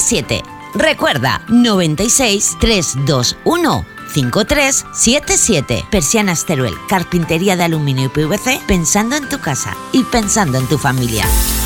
5377. Recuerda, 96 321 5377. Persianas Teruel, carpintería de aluminio y PVC, pensando en tu casa y pensando en tu familia.